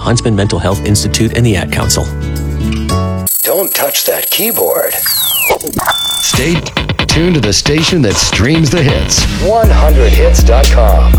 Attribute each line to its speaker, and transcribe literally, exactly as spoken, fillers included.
Speaker 1: Huntsman Mental Health Institute and the Ad Council.
Speaker 2: Don't touch that keyboard.
Speaker 3: Stay tuned to the station that streams the hits.
Speaker 2: one hundred hits dot com